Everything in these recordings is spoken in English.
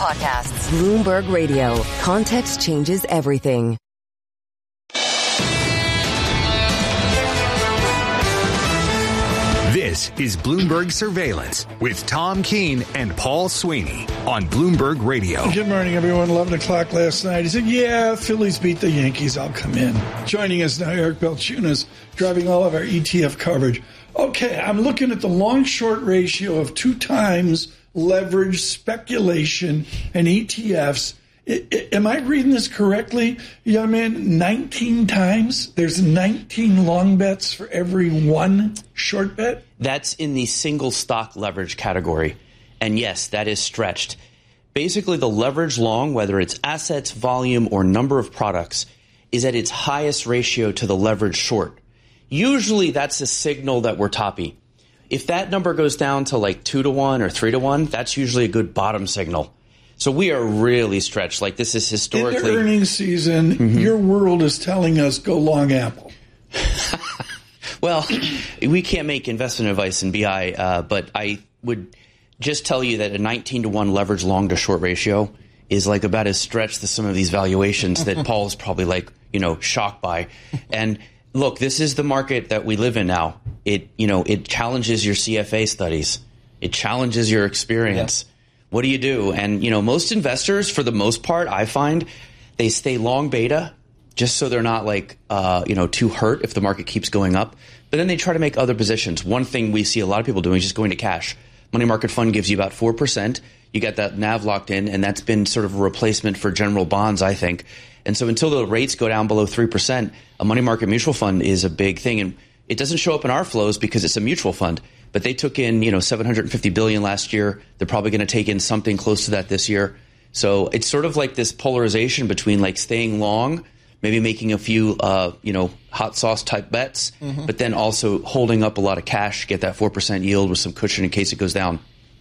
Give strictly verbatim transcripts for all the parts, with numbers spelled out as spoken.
podcasts. Bloomberg Radio. Context changes everything. This is Bloomberg Surveillance with Tom Keene and Paul Sweeney on Bloomberg Radio. Good morning, everyone. eleven o'clock last night. He said, yeah, Phillies beat the Yankees. I'll come in. Joining us now, Eric Balchunas, driving all of our E T F coverage. Okay, I'm looking at the long-short ratio of two times leverage, speculation, and E T Fs. I, I, am I reading this correctly, young man? nineteen times? There's nineteen long bets for every one short bet? That's in the single stock leverage category. And yes, that is stretched. Basically, the leverage long, whether it's assets, volume, or number of products, is at its highest ratio to the leverage short. Usually, that's a signal that we're toppy. If that number goes down to like two to one or three to one, that's usually a good bottom signal. So we are really stretched. Like this is historically... In the earnings season, mm-hmm. your world is telling us go long Apple. Well, we can't make investment advice in B I, uh, but I would just tell you that a nineteen to one leverage long to short ratio is like about as stretched as some of these valuations that Paul's probably like, you know, shocked by. And look, this is the market that we live in now. It, you know, it challenges your C F A studies. It challenges your experience. Yeah. What do you do? And, you know, most investors, for the most part, I find they stay long beta just so they're not like, uh, you know, too hurt if the market keeps going up. But then they try to make other positions. One thing we see a lot of people doing is just going to cash. Money market fund gives you about four percent. You get that N A V locked in, and that's been sort of a replacement for general bonds, I think. And so until the rates go down below three percent, a money market mutual fund is a big thing. And it doesn't show up in our flows because it's a mutual fund. But they took in, you know, seven hundred fifty billion dollars last year. They're probably going to take in something close to that this year. So it's sort of like this polarization between like staying long, maybe making a few, uh, you know, hot sauce type bets, mm-hmm. but then also holding up a lot of cash, get that four percent yield with some cushion in case it goes down.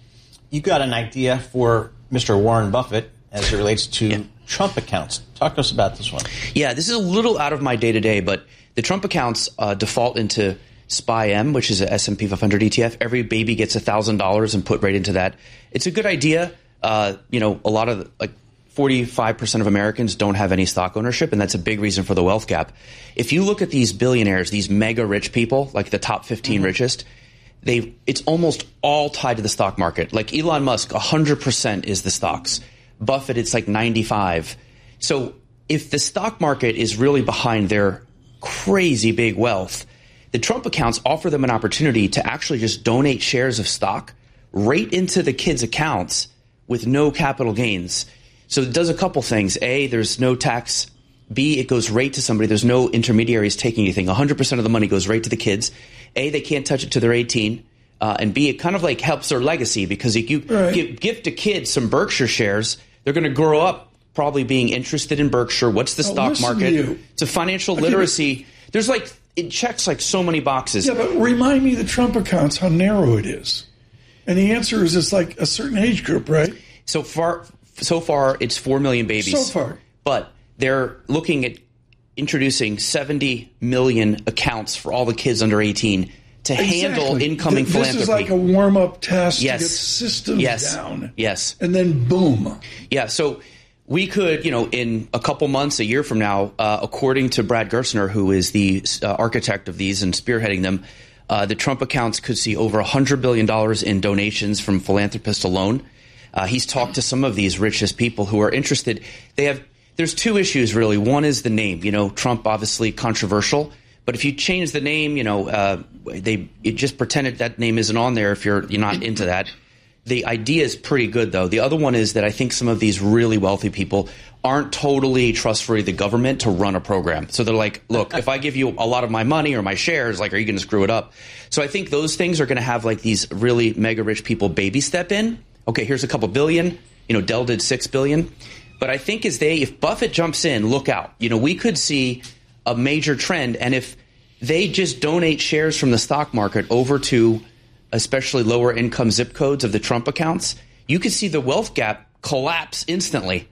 You got an idea for Mister Warren Buffett as it relates to yeah. Trump accounts. Talk to us about this one. Yeah, this is a little out of my day-to-day, but the Trump accounts uh, default into S P Y M, which is a S and P five hundred E T F. Every baby gets one thousand dollars and put right into that. It's a good idea. Uh, you know, a lot of like forty-five percent of Americans don't have any stock ownership, and that's a big reason for the wealth gap. If you look at these billionaires, these mega rich people, like the top fifteen mm-hmm. richest, they it's almost all tied to the stock market. Like Elon Musk, one hundred percent is the stocks. Buffett, it's like ninety-five. So if the stock market is really behind their crazy big wealth, the Trump accounts offer them an opportunity to actually just donate shares of stock right into the kids' accounts with no capital gains. So it does a couple things. A, there's no tax. B, it goes right to somebody. There's no intermediaries taking anything. one hundred percent of the money goes right to the kids. A, they can't touch it till they're eighteen. Uh, and B, it kind of like helps their legacy because if you right. give, gift a kid some Berkshire shares, they're going to grow up probably being interested in Berkshire. What's the oh, stock market? It's a financial okay, literacy. But- there's like... It checks like so many boxes. Yeah, but remind me the Trump accounts, how narrow it is. And the answer is it's like a certain age group, right? So far, so far it's four million babies. So far. But they're looking at introducing seventy million accounts for all the kids under eighteen to exactly. handle incoming Th- philanthropy. This is like a warm-up test yes. to get systems yes. down. Yes. And then boom. Yeah, so... We could, you know, in a couple months, a year from now, uh, according to Brad Gerstner, who is the uh, architect of these and spearheading them, uh, the Trump accounts could see over one hundred billion dollars in donations from philanthropists alone. Uh, he's talked to some of these richest people who are interested. They have there's two issues, really. One is the name. You know, Trump, obviously controversial. But if you change the name, you know, uh, they it just pretended that name isn't on there if you're you're not into that. The idea is pretty good, though. The other one is that I think some of these really wealthy people aren't totally trustworthy of the government to run a program. So they're like, look, if I give you a lot of my money or my shares, like, are you going to screw it up? So I think those things are going to have like these really mega rich people baby step in. Okay, here's a couple billion. You know, Dell did six billion. But I think as they, if Buffett jumps in, look out. You know, we could see a major trend. And if they just donate shares from the stock market over to especially lower income zip codes of the Trump accounts, you could see the wealth gap collapse instantly.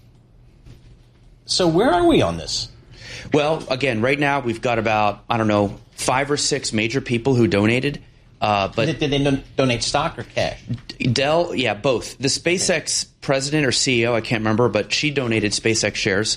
So where are we on this? Well, again, right now we've got about, I don't know, five or six major people who donated. Uh, but did, did they don- donate stock or cash? Dell, yeah, both. The SpaceX president or C E O, I can't remember, but she donated SpaceX shares.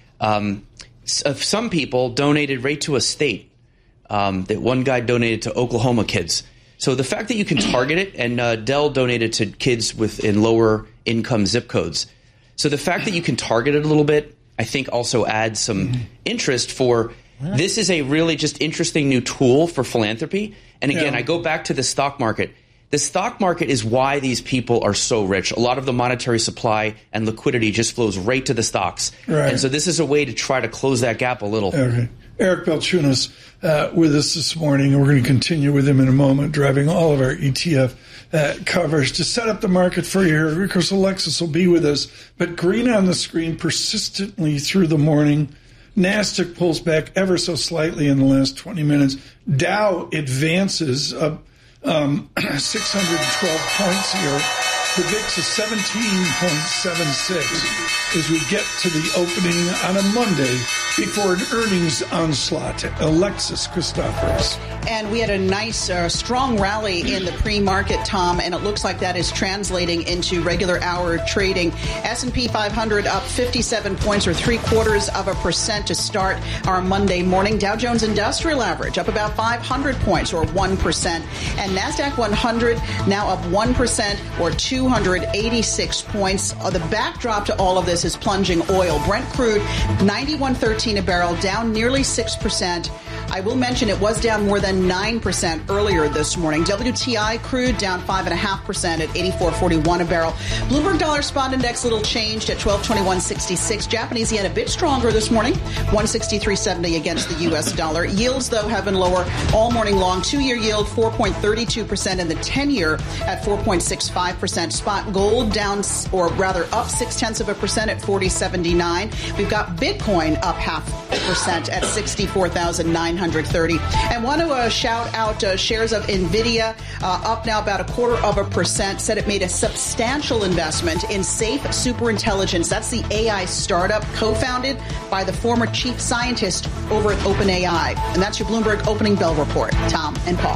Um, some people donated right to a state. Um, that one guy donated to Oklahoma kids. So the fact that you can target it, and uh, Dell donated to kids within lower income zip codes. So the fact that you can target it a little bit, I think also adds some mm-hmm. interest for this is a really just interesting new tool for philanthropy. And again, yeah. I go back to the stock market. The stock market is why these people are so rich. A lot of the monetary supply and liquidity just flows right to the stocks. Right. And so this is a way to try to close that gap a little. Okay. Eric Balchunas uh, with us this morning. We're going to continue with him in a moment, driving all of our E T F uh, coverage to set up the market for you here. Of course, Alexis will be with us. But green on the screen persistently through the morning. NASDAQ pulls back ever so slightly in the last twenty minutes. Dow advances up um, six hundred twelve points here. The V I X is seventeen point seven six as we get to the opening on a Monday before an earnings onslaught. Alexis Christoforous. And we had a nice, uh, strong rally in the pre-market, Tom, and it looks like that is translating into regular hour trading. S and P five hundred up fifty-seven points, or three quarters of a percent to start our Monday morning. Dow Jones Industrial Average up about five hundred points, or one percent. And NASDAQ one hundred now up one percent, or two hundred eighty-six points. Uh, the backdrop to all of this is plunging oil. Brent crude ninety-one thirteen a barrel, down nearly six percent. I will mention it was down more than nine percent earlier this morning. W T I crude down five point five percent at eighty-four forty-one a barrel. Bloomberg Dollar Spot Index little changed at twelve twenty-one sixty-six. Japanese yen a bit stronger this morning, one sixty-three seventy against the U S dollar. Yields, though, have been lower all morning long. Two-year yield four point three two percent and the ten-year at four point six five percent. Spot gold down, or rather up six-tenths of a percent at forty seventy-nine. We've got Bitcoin up half a percent at sixty-four thousand nine hundred thirty. And want to uh, shout out uh, shares of NVIDIA, uh, up now about a quarter of a percent. Said it made a substantial investment in Safe Superintelligence. That's the A I startup co-founded by the former chief scientist over at OpenAI. And that's your Bloomberg Opening Bell Report. Tom and Paul.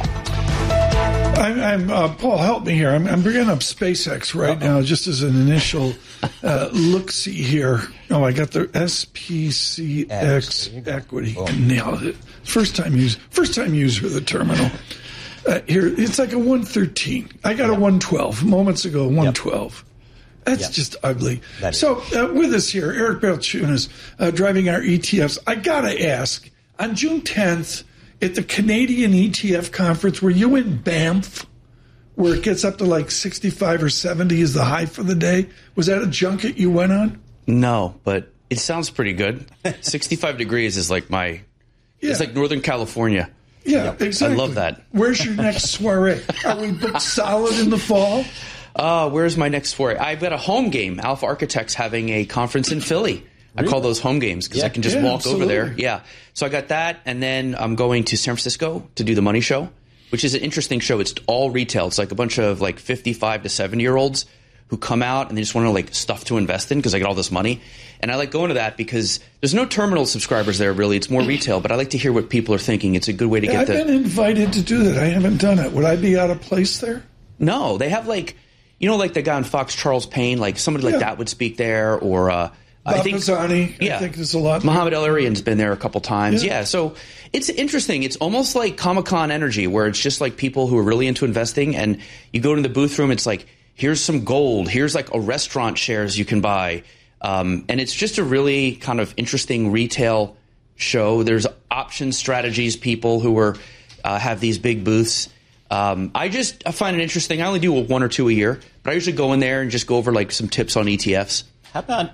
I'm, I'm uh, Paul, help me here. I'm, I'm bringing up SpaceX right Uh-oh. now, just as an initial uh, look-see here. Oh, I got the S P C X equity. Oh. Nailed it. First time user, first time user of the terminal. Uh, here, it's like a one thirteen. I got yep. a one twelve moments ago. one twelve. Yep. That's yep. just ugly. So uh, with us here, Eric Balchunas, uh, driving our E T Fs. I gotta ask, on June tenth. At the Canadian E T F conference, were you in Banff, where it gets up to like sixty-five or seventy is the high for the day? Was that a junket you went on? No, but it sounds pretty good. sixty-five degrees is like my, yeah. it's like Northern California. Yeah, yep. exactly. I love that. Where's your next soiree? Are we booked solid in the fall? Uh, where's my next soiree? I've got a home game. Alpha Architects having a conference in Philly. I call those home games because yeah. I can just yeah, walk absolutely. over there. Yeah. So I got that, and then I'm going to San Francisco to do the Money Show, which is an interesting show. It's all retail. It's like a bunch of like fifty-five to seventy-year-olds who come out and they just want to like stuff to invest in because I get all this money. And I like going to that because there's no terminal subscribers there, really. It's more retail, but I like to hear what people are thinking. It's a good way to yeah, get I've the... I've been invited to do that. I haven't done it. Would I be out of place there? No. They have like, you know, like the guy on Fox, Charles Payne, like somebody like yeah. that would speak there, or... uh Bob I think, Pisani, yeah. I think there's a lot. Mohamed El-Erian's been there a couple times. Yeah. yeah, so it's interesting. It's almost like Comic-Con energy, where it's just like people who are really into investing, and you go into the booth room, it's like, here's some gold. Here's like a restaurant shares you can buy. Um, and it's just a really kind of interesting retail show. There's option strategies people who are uh, have these big booths. Um, I just I find it interesting. I only do one or two a year, but I usually go in there and just go over like some tips on E T Fs. How about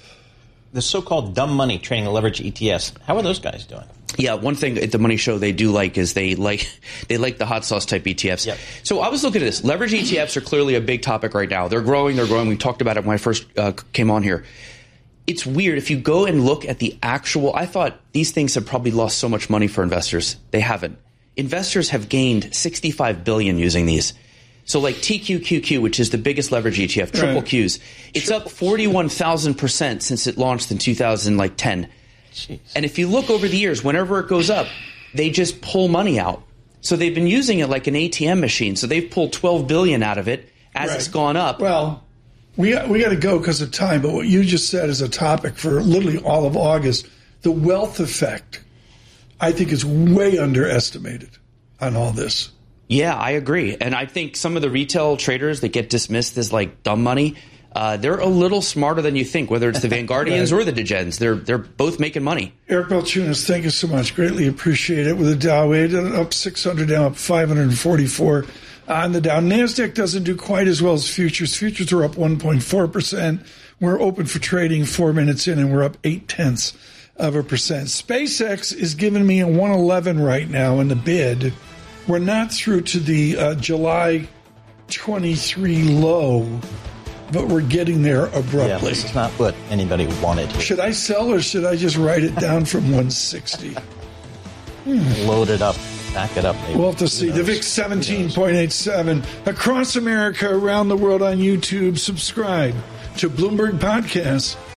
the so-called dumb money trading leverage E T Fs? How are those guys doing? Yeah, one thing at the Money Show they do like is they like they like the hot sauce type E T Fs. Yep. So I was looking at this. Leverage E T Fs are clearly a big topic right now. They're growing. They're growing. We talked about it when I first uh, came on here. It's weird. If you go and look at the actual, I thought these things have probably lost so much money for investors. They haven't. Investors have gained sixty-five billion dollars using these. So like T Q Q Q, which is the biggest leverage E T F, triple right. Qs, it's up forty-one thousand percent since it launched in two thousand ten. Jeez. And if you look over the years, whenever it goes up, they just pull money out. So they've been using it like an A T M machine. So they've pulled twelve billion dollars out of it as right. it's gone up. Well, We got, we got to go because of time, but what you just said is a topic for literally all of August. The wealth effect, I think, is way underestimated on all this. Yeah, I agree. And I think some of the retail traders that get dismissed as like dumb money, uh, they're a little smarter than you think, whether it's the Vanguardians right. or the Degens. They're they're both making money. Eric Balchunas, thank you so much. Greatly appreciate it. With the Dow up six hundred, down up five hundred forty-four on the Dow. NASDAQ doesn't do quite as well as futures. Futures are up one point four percent. We're open for trading four minutes in, and we're up eight tenths of a percent. SpaceX is giving me a one eleven right now in the bid. We're not through to the uh, July twenty-three low, but we're getting there abruptly. Yeah, this is not what anybody wanted here. Should I sell or should I just write it down from one sixty? Hmm. Load it up. Back it up. Maybe. We'll have to see. The V I X seventeen point eight seven. Across America, around the world on YouTube. Subscribe to Bloomberg Podcasts